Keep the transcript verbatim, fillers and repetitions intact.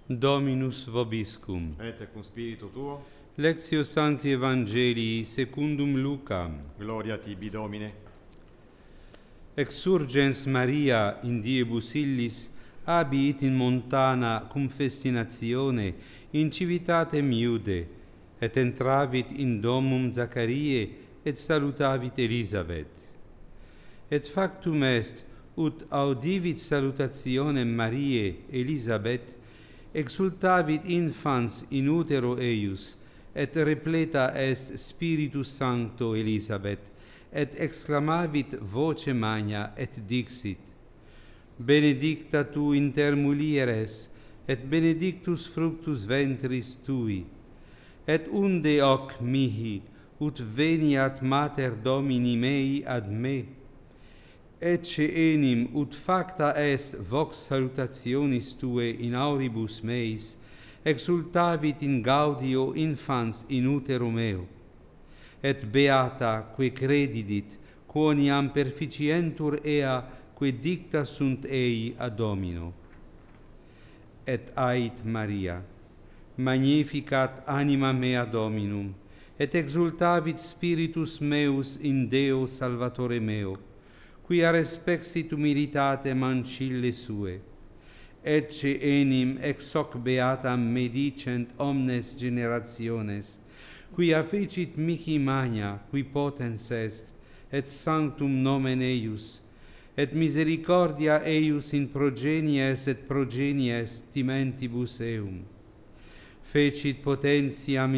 Dominus vobiscum. Et cum spiritu tuo. Lectio Sancti Evangelii secundum Lucam. Gloria tibi, Domine. Exurgens Maria in diebus illis abiit in montana cum festinatione in civitatem Iude, et entravit in domum Zacharie et salutavit Elisabeth. Et factum est, ut audivit salutationem Mariae Elisabeth, exultavit infans in utero eius, et repleta est Spiritus Sancto Elisabeth, et exclamavit voce magna, et dixit: Benedicta tu inter mulieres, et benedictus fructus ventris tui. Et unde hoc mihi, ut veniat mater Domini mei ad me? Ecce enim, ut facta est vox salutationis tue in auribus meis, exultavit in gaudio infans in utero meo. Et beata que credidit, quoniam perficientur ea, que dicta sunt ei ad Domino. Et ait Maria, magnificat anima mea Dominum, et exultavit spiritus meus in Deo Salvatore meo, quia respexit humilitatem ancille sue. Ecce enim ex hoc beatam me dicent omnes generationes, quia fecit mihi magna, qui potens est, et sanctum nomen eius, et misericordia eius in progenies et progenies timentibus eum. Fecit potentiam